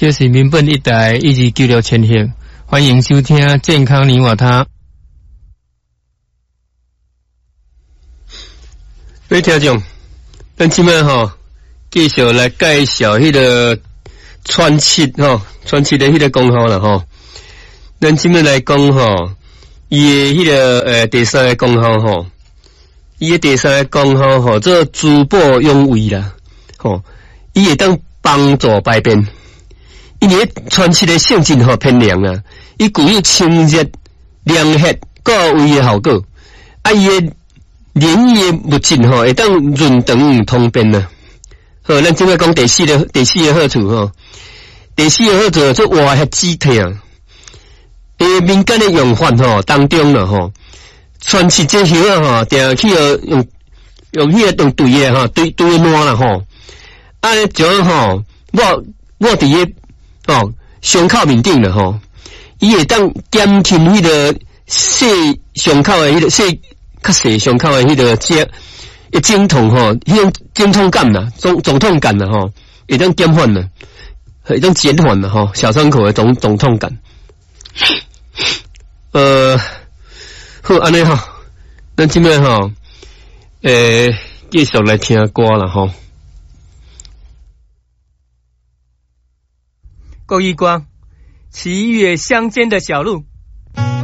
这是民本一台1296千赫，欢迎收听健康你我他。各位听众，咱今摆继续来介绍迄个川七川七的迄个功效啦咱今摆来讲伊的迄个第三个功效伊的第三个功效做滋补养胃啦伊会当帮助排便。因为川七的性质偏凉啊，伊具有清热、凉血、固胃的效果。伊的黏液物质会当润肠通便啊。咱今摆讲第四个好处第四个好处做活血止痛。民间的用法当中啦川七这些定去用迄个用对的对烂啦就我伫个伤口面顶了伊会当减轻迄个细伤口的迄个细较细伤口的迄个经痛迄种经痛感啦，肿痛感啦会当减缓啦，会当减缓啦小伤口的肿痛感。好安尼咱今摆继续来听歌啦国语歌，七月乡间的小路。